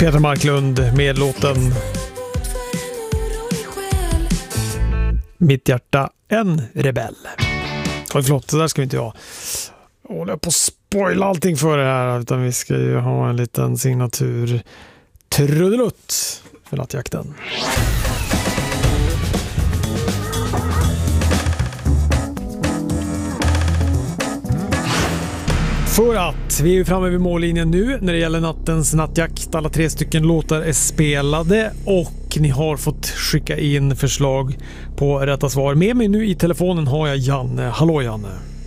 Peter Marklund med låten Mitt hjärta en rebell. Oj, förlåt, det där ska vi inte ha. Håller på att spoila allting för det här, utan vi ska ju ha en liten signatur trudelutt för nattjakten. För att vi är framme vid mållinjen nu när det gäller nattens nattjakt. Alla 3 stycken låtar är spelade och ni har fått skicka in förslag på rätta svar. Med mig nu i telefonen har jag Janne. Hallå Janne.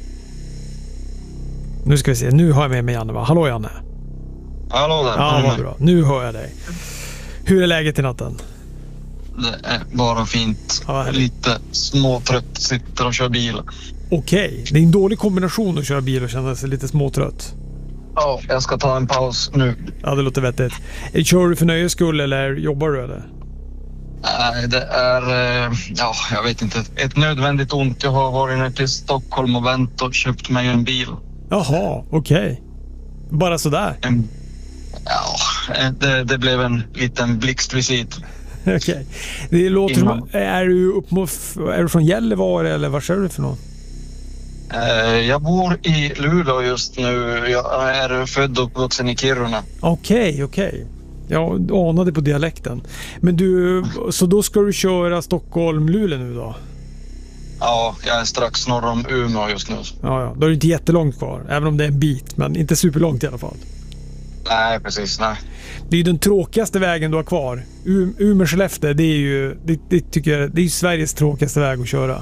Nu ska vi se, nu har jag med mig Janne, va? Hallå Janne. Hallå där. Ja, vad bra. Nu hör jag dig. Hur är läget i natten? Det är bara fint. Ja, lite småtrött, sitter och kör bil. Okej, det är en dålig kombination att köra bil och känna sig lite småtrött. Ja, jag ska ta en paus nu. Ja, det låter vettigt. Kör du för nöjes skull eller jobbar du eller? Nej, det är, ja, jag vet inte, ett nödvändigt ont. Jag har varit ner till Stockholm och vänt och köpt mig en bil. Jaha, okej. Bara sådär? Ja, det blev en liten blixtvisit. Okej. Det låter som, är du från Gällivare eller vad är du för någon? Jag bor i Luleå just nu. Jag är född och uppvuxen i Kiruna. Okej. Jag anade på dialekten. Men du, så då ska du köra Stockholm-Luleå nu då? Ja, jag är strax norr om Umeå just nu. Ja. Då är det inte jättelångt kvar. Även om det är en bit, men inte superlångt i alla fall. Nej, precis, nej. Det är ju den tråkigaste vägen du har kvar. Umeå-Skellefteå, det är ju det tycker jag, det är ju Sveriges tråkigaste väg att köra.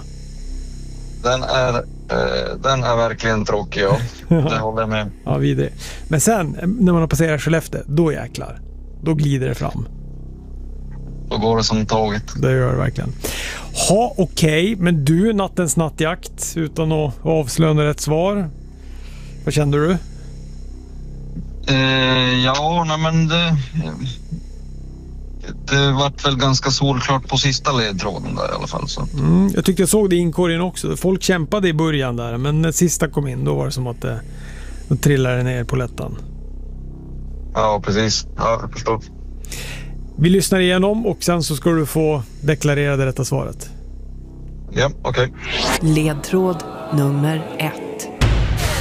Den är verkligen tråkig, ja. Det håller jag med. Ja, vidare. Men sen, när man har passerat Skellefteå, då jäklar. Då glider det fram. Då går det som tåget. Det gör det verkligen. Ha, okej. Men du, nattens nattjakt, utan att avslöja rätt svar. Vad kände du? Ja, nej, men det vart väl ganska solklart på sista ledtråden där i alla fall. Så. Jag tyckte jag såg det i inkorgen också. Folk kämpade i början där, men när sista kom in då var det som att det trillade ner på lättan. Ja, precis. Ja, jag förstår. Vi lyssnar igenom och sen så ska du få deklarera det rätta svaret. Ja, okej. Ledtråd nummer 1.